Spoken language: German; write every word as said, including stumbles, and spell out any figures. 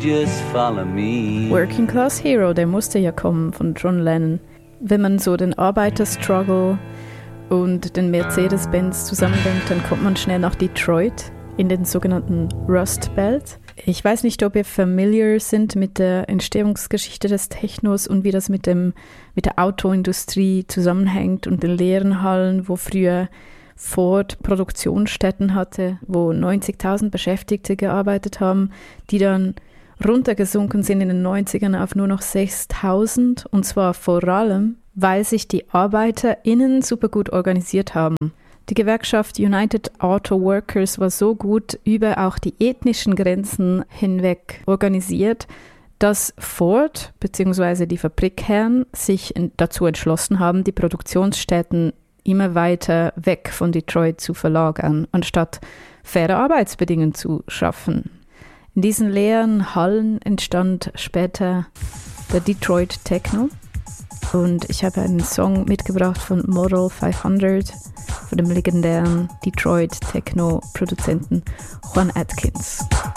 just follow me. Working Class Hero, der musste ja kommen von John Lennon. Wenn man so den Arbeiterstruggle und den Mercedes-Benz zusammendenkt, dann kommt man schnell nach Detroit in den sogenannten Rust Belt. Ich weiß nicht, ob ihr familiar sind mit der Entstehungsgeschichte des Technos und wie das mit, dem, mit der Autoindustrie zusammenhängt und den leeren Hallen, wo früher Ford Produktionsstätten hatte, wo neunzigtausend Beschäftigte gearbeitet haben, die dann runtergesunken sind in den neunzigern auf nur noch sechstausend, und zwar vor allem, weil sich die ArbeiterInnen super gut organisiert haben. Die Gewerkschaft United Auto Workers war so gut über auch die ethnischen Grenzen hinweg organisiert, dass Ford bzw. die Fabrikherren sich dazu entschlossen haben, die Produktionsstätten immer weiter weg von Detroit zu verlagern, anstatt faire Arbeitsbedingungen zu schaffen. In diesen leeren Hallen entstand später der Detroit Techno. Und ich habe einen Song mitgebracht von Model fünfhundert, von dem legendären Detroit Techno-Produzenten Juan Atkins.